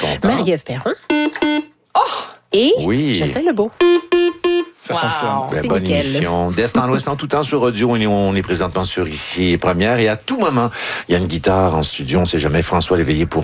longtemps. Marie-Ève Perron. Et Oui. Jocelyn Lebeau. Ça Wow. fonctionne. C'est Bonne nickel. émission. D'Est en Ouest en tout temps sur audio. On est présentement sur Ici Première. Et à tout moment, il y a une guitare en studio. On ne sait jamais. François Léveillé pour